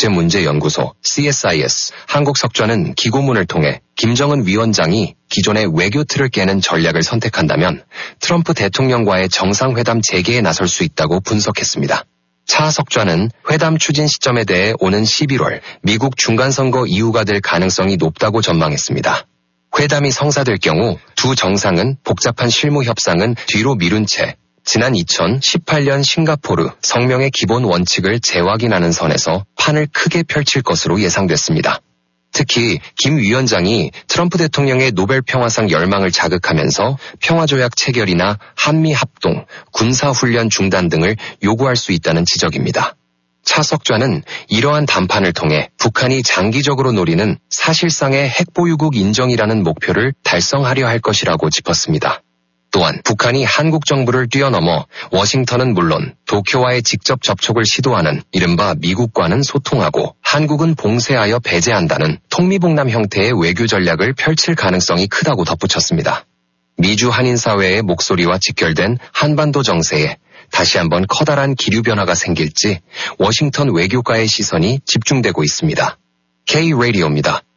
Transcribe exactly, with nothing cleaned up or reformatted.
국제문제연구소 씨에스아이에스 한국석좌는 기고문을 통해 김정은 위원장이 기존의 외교 틀을 깨는 전략을 선택한다면 트럼프 대통령과의 정상회담 재개에 나설 수 있다고 분석했습니다. 차 석좌는 회담 추진 시점에 대해 오는 십일월 미국 중간선거 이후가 될 가능성이 높다고 전망했습니다. 회담이 성사될 경우 두 정상은 복잡한 실무 협상은 뒤로 미룬 채 지난 이천십팔 년 싱가포르 성명의 기본 원칙을 재확인하는 선에서 판을 크게 펼칠 것으로 예상됐습니다. 특히 김 위원장이 트럼프 대통령의 노벨평화상 열망을 자극하면서 평화조약 체결이나 한미합동, 군사훈련 중단 등을 요구할 수 있다는 지적입니다. 차 석좌는 이러한 담판을 통해 북한이 장기적으로 노리는 사실상의 핵보유국 인정이라는 목표를 달성하려 할 것이라고 짚었습니다. 또한 북한이 한국 정부를 뛰어넘어 워싱턴은 물론 도쿄와의 직접 접촉을 시도하는 이른바 미국과는 소통하고 한국은 봉쇄하여 배제한다는 통미봉남 형태의 외교 전략을 펼칠 가능성이 크다고 덧붙였습니다. 미주 한인사회의 목소리와 직결된 한반도 정세에 다시 한번 커다란 기류 변화가 생길지 워싱턴 외교가의 시선이 집중되고 있습니다. K-라디오입니다.